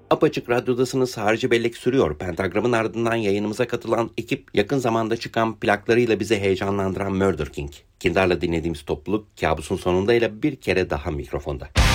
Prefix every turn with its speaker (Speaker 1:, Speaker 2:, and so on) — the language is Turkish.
Speaker 1: Apaçık Radyo'dasınız. Harcı Bellek sürüyor. Pentagram'ın ardından yayınımıza katılan ekip yakın zamanda çıkan plaklarıyla bizi heyecanlandıran Murder King. Kindar'la dinlediğimiz topluluk kabusun sonunda ile bir kere daha mikrofonda.